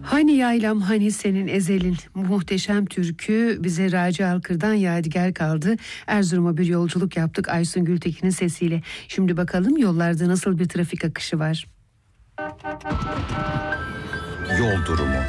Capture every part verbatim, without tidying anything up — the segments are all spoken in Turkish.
Hani yaylam hani senin ezelin, muhteşem türkü bize Raci Alkır'dan yadigar kaldı. Erzurum'a bir yolculuk yaptık Aysun Gültekin'in sesiyle. Şimdi bakalım yollarda nasıl bir trafik akışı var. Yol durumu.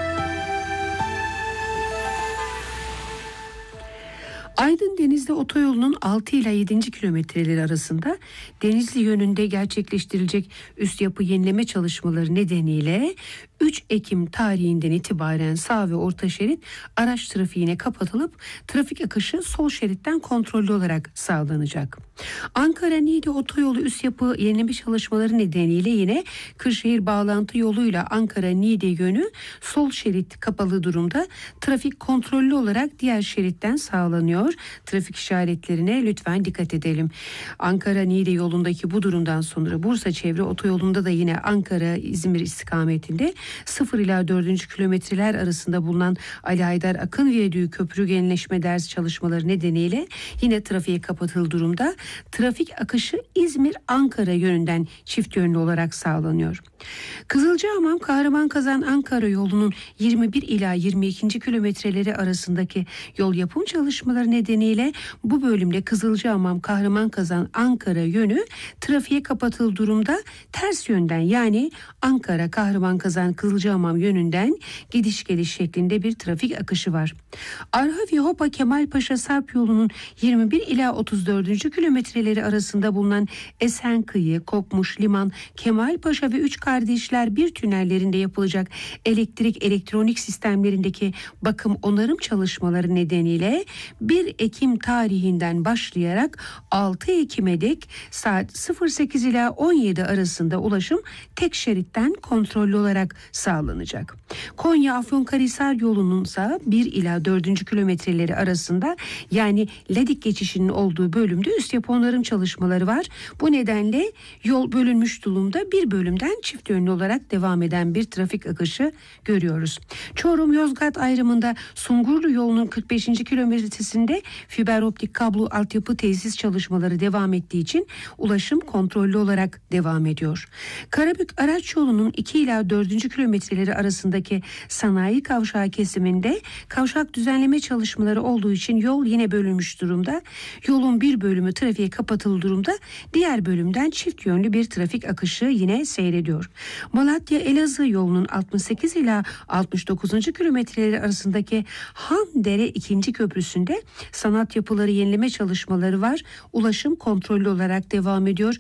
Aydın Denizli otoyolunun altı ile yedinci kilometreleri arasında Denizli yönünde gerçekleştirilecek üst yapı yenileme çalışmaları nedeniyle üç Ekim tarihinden itibaren sağ ve orta şerit araç trafiğine kapatılıp trafik akışı sol şeritten kontrollü olarak sağlanacak. Ankara-Niğde otoyolu üst yapı yenileme çalışmaları nedeniyle yine Kırşehir bağlantı yoluyla Ankara-Niğde yönü sol şerit kapalı durumda, trafik kontrollü olarak diğer şeritten sağlanıyor. Trafik işaretlerine lütfen dikkat edelim. Ankara-Niğde yolundaki bu durumdan sonra Bursa çevre otoyolunda da yine Ankara-İzmir istikametinde sıfır ila dördüncü kilometreler arasında bulunan Ali Haydar Akın Viyadüğü köprü genleşme dersi çalışmaları nedeniyle yine trafiğe kapatıldığı durumda. Trafik akışı İzmir-Ankara yönünden çift yönlü olarak sağlanıyor. Kızılcahamam Kahramanmaraş Ankara yolunun yirmi bir ila yirmi ikinci kilometreleri arasındaki yol yapım çalışmaları nedeniyle bu bölümde Kızılcahamam Kahramanmaraş Ankara yönü trafiğe kapatıldığı durumda, ters yönden yani Ankara Kahramanmaraş Kızılcahamam yönünden gidiş geliş şeklinde bir trafik akışı var. Arhavi Hopa Kemalpaşa Sarp yolunun yirmi bir ila otuz dördüncü kilometreleri arasında bulunan Esenkıyı, Kokmuş, Liman, Kemalpaşa ve Üç Kardeşler bir tünellerinde yapılacak elektrik elektronik sistemlerindeki bakım onarım çalışmaları nedeniyle bir Ekim tarihinden başlayarak altı Ekim'e dek saat sıfır sekiz ila on yedi arasında ulaşım tek şeritten kontrollü olarak sağlanacak. Konya-Afyonkarahisar yolunun ise bir ila dördüncü kilometreleri arasında yani Ledik geçişinin olduğu bölümde üst yapı onarım çalışmaları var. Bu nedenle yol bölünmüş durumda, bir bölümden çift yönlü olarak devam eden bir trafik akışı görüyoruz. Çorum-Yozgat ayrımında Sungurlu yolunun kırk beşinci kilometresinde fiber optik kablo altyapı tesis çalışmaları devam ettiği için ulaşım kontrollü olarak devam ediyor. Karabük araç yolunun iki ila dördüncü kilometreleri arasındaki sanayi kavşağı kesiminde kavşak düzenleme çalışmaları olduğu için yol yine bölünmüş durumda. Yolun bir bölümü trafiğe kapatıldığı durumda, diğer bölümden çift yönlü bir trafik akışı yine seyrediyor. Malatya-Elazığ yolunun altmış sekiz ila altmış dokuzuncu kilometreleri arasındaki Handere ikinci köprüsünde sanat yapıları yenileme çalışmaları var. Ulaşım kontrollü olarak devam ediyor.